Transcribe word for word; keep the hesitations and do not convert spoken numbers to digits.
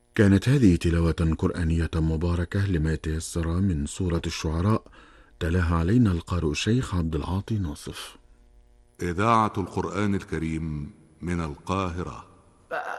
كانت هذه تلاوة قرآنية مباركة لما تيسر من سورة الشعراء، تلاها علينا القارئ الشيخ عبد العاطي ناصف. إذاعة القرآن الكريم من القاهرة.